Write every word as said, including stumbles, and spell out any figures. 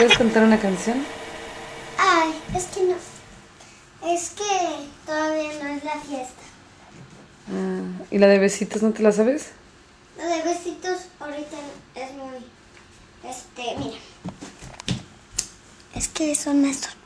puedes cantar una canción? Ay, es que no. Es que todavía no es la fiesta. Ah, ¿y la de besitos no te la sabes? La de besitos ahorita es muy... Este, mira. Es que son estos.